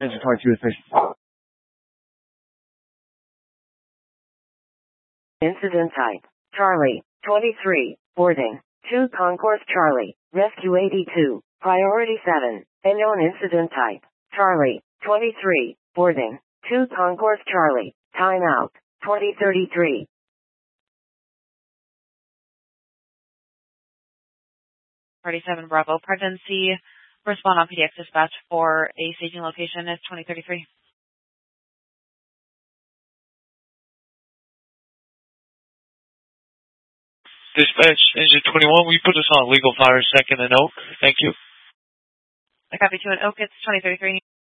Engine 22 is station. Incident type, Charlie, 23, boarding, 2 Concourse Charlie, Rescue 82, Priority 7, unknown incident type, Charlie, 23, boarding, 2 Concourse Charlie, timeout, 2033. Priority 7 Bravo, pregnancy, respond on PDX dispatch for a staging location is 2033. Dispatch, engine 21, will you put us on legal fire second and Oak? Thank you. I copy 2 and Oak, it's 2033.